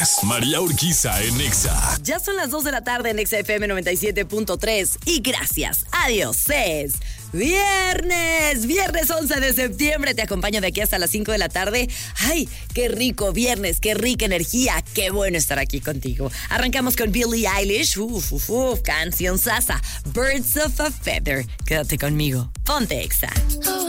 viernes. María Urquiza en Exa. Ya son las 2 de la tarde en Exa FM 97.3 y gracias a Dios es viernes 11 de septiembre. Te acompaño de aquí hasta las 5 de la tarde. Ay, qué rico viernes, qué rica energía, qué bueno estar aquí contigo. Arrancamos con Billie Eilish, canción sasa, Birds of a Feather. Quédate conmigo, ponte Exa.